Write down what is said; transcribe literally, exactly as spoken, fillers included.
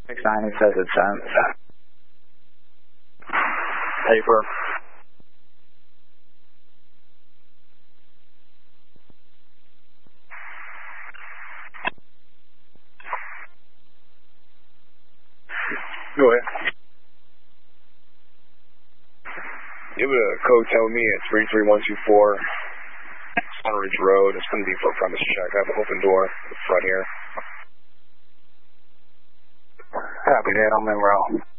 six nine, he says it's sent. Paper. Go ahead. Give it a code, tell me at three three one two four Sunridge Road. It's going to be for a premise check. I have an open door in front here. Copy that, I'm in row.